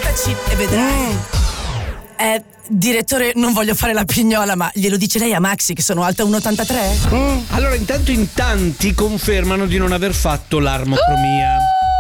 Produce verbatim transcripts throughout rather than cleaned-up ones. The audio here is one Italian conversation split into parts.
Guardaci e vedrai. Mm. Eh, direttore, non voglio fare la pignola, ma glielo dice lei a Maxi che sono alta uno virgola ottantatré? Mm. Allora, intanto in tanti confermano di non aver fatto l'armocromia.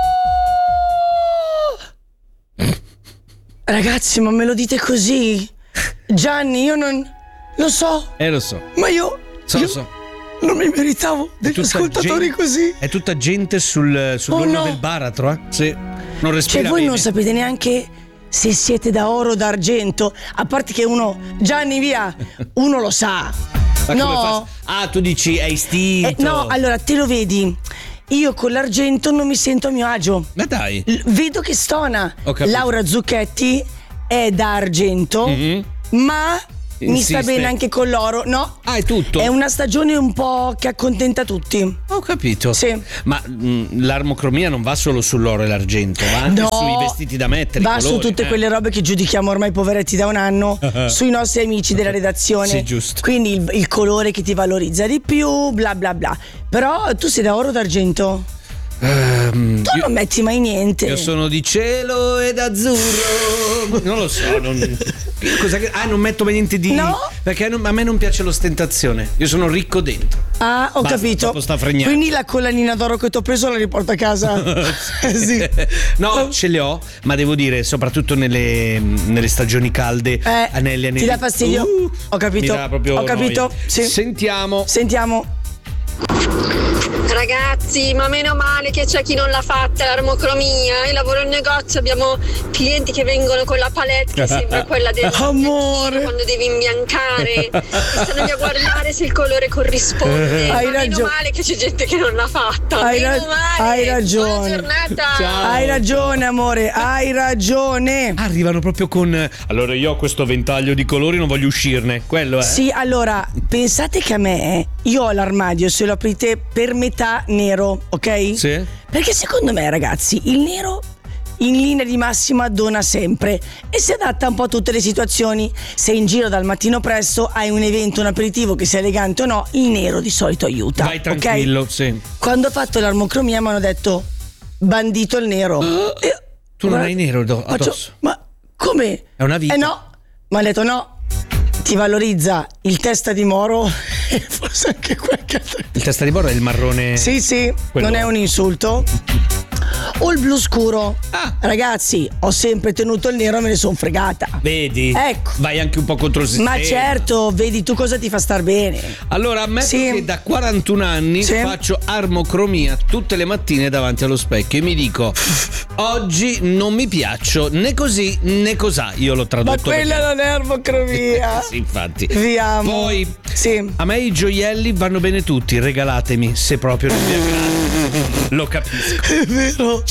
Oh! Ragazzi, ma me lo dite così? Gianni, io non... Lo so. Eh, lo so. Ma io... So, io... lo so. Non mi meritavo degli ascoltatori gente, così. È tutta gente sul, sull'orlo oh no. del baratro, eh? Sì. Non respira Cioè voi bene. non sapete neanche se siete da oro o d'argento. A parte che uno... Gianni, via! Uno lo sa. Ma no. come fa? Ah, tu dici è istinto. Eh, no, allora te lo vedi. Io con l'argento non mi sento a mio agio. Ma dai. L- vedo che stona. Ho capito. Laura Zucchetti è da argento, mm-hmm. ma... Mi Insiste. sta bene anche con l'oro, no? Ah, è tutto? È una stagione un po' che accontenta tutti. Ho capito. Sì. Ma mh, l'armocromia non va solo sull'oro e l'argento, va anche no, sui vestiti da mettere. Va colori, su tutte eh. quelle robe che giudichiamo ormai poveretti da un anno, sui nostri amici della redazione. Sì, giusto. Quindi il, il colore che ti valorizza di più, bla bla bla. Però tu sei da oro o d'argento? Um, tu io, non metti mai niente. Io sono di cielo ed azzurro. Non lo so. Non, cosa che, ah, non metto mai niente di. No? Perché non, a me non piace l'ostentazione. Io sono ricco dentro. Ah, ho Basta, capito. dopo sta fregnando. Quindi la collanina d'oro che ti ho preso la riporto a casa. Sì. No, ce le ho, ma devo dire, soprattutto nelle, nelle stagioni calde. Eh, anelli, anelli. Ti dà fastidio? Uh, ho capito. Mi dà proprio ho capito. noia. Sì. Sentiamo. Sentiamo. Ragazzi, ma meno male che c'è chi non l'ha fatta l'armocromia. Io lavoro in negozio, abbiamo clienti che vengono con la palette che sembra quella del amore quando devi imbiancare, e stanno lì a guardare se il colore corrisponde. Hai ma ragione. meno male che c'è gente che non l'ha fatta. Hai, meno ra- male. hai ragione. Buona giornata. Ciao. Hai ragione, amore, hai ragione. Arrivano proprio con. Allora io ho questo ventaglio di colori, non voglio uscirne. Quello è. Sì, allora, pensate che a me, io ho l'armadio, se lo aprite per metà nero, ok? Sì. Perché secondo me, ragazzi, il nero in linea di massima dona sempre e si adatta un po' a tutte le situazioni. Se in giro dal mattino presto hai un evento, un aperitivo che sia elegante o no, il nero di solito aiuta. Vai tranquillo, okay? sì. Quando ho fatto l'armocromia mi hanno detto bandito il nero. Uh, e, tu non hai nero addosso? Faccio, ma come? È una vita. Eh no, mi hanno detto no. Ti valorizza il testa di moro e forse anche qualche altro. Il testa di moro è il marrone. Sì, sì, Quello. non è un insulto. O il blu scuro. Ah. Ragazzi, ho sempre tenuto il nero e me ne sono fregata. Vedi? Ecco. Vai anche un po' contro il sistema. Ma certo, vedi tu cosa ti fa star bene. Allora ammetto Sì. che da quarantuno anni Sì. faccio armocromia tutte le mattine davanti allo specchio e mi dico oggi non mi piaccio né così né cosà. Io l'ho tradotto. Ma quella perché... non è armocromia. Sì, infatti. Vi amo. Poi sì. a me i gioielli vanno bene tutti, regalatemi se proprio non mi aggrado. Lo capisco. È vero.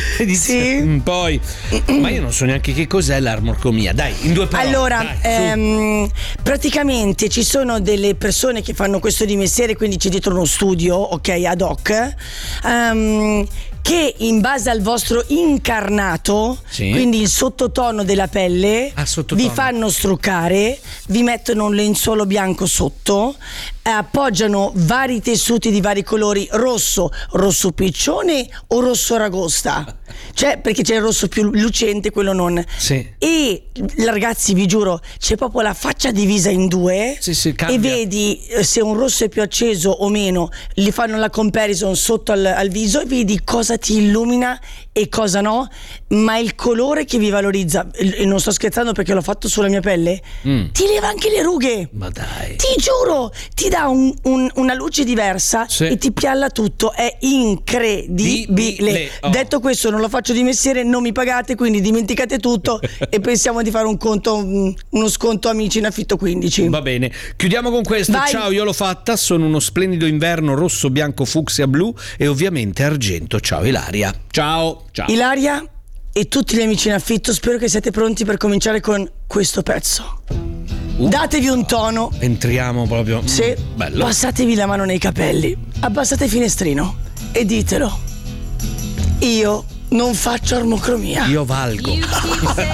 Sì. Poi ma io non so neanche che cos'è l'armocromia. Dai, in due parole. Allora, dai, ehm, praticamente ci sono delle persone che fanno questo di mestiere, quindi c'è dietro uno studio, ok, ad hoc, ehm, che in base al vostro incarnato, sì. quindi il sottotono della pelle, ah, sottotono. vi fanno struccare, vi mettono un lenzuolo bianco sotto, eh, appoggiano vari tessuti di vari colori, rosso, rosso piccione o rosso ragosta, cioè perché c'è il rosso più lucente, quello non. Sì. E ragazzi, vi giuro, c'è proprio la faccia divisa in due, sì, sì, cambia. E vedi se un rosso è più acceso o meno, gli fanno la comparison sotto al, al viso e vedi cosa ti illumina e cosa no, ma il colore che vi valorizza, e non sto scherzando perché l'ho fatto sulla mia pelle, mm. ti leva anche le rughe. Ma dai. Ti giuro, ti dà un, un, una luce diversa, sì. E ti pialla tutto, è incredibile. Oh. Detto questo, non lo faccio di mestiere, non mi pagate, quindi dimenticate tutto e pensiamo di fare un conto, uno sconto amici in affitto quindici. Va bene, chiudiamo con questo. Vai. Ciao, io l'ho fatta, sono uno splendido inverno rosso, bianco, fucsia, blu e ovviamente argento. Ciao Ilaria. Ciao. Ciao. Ilaria e tutti gli amici in affitto, spero che siete pronti per cominciare con questo pezzo. Uh, Datevi un tono. Entriamo proprio. Sì. Bello. Passatevi la mano nei capelli, abbassate il finestrino e ditelo: io non faccio armocromia. Io valgo.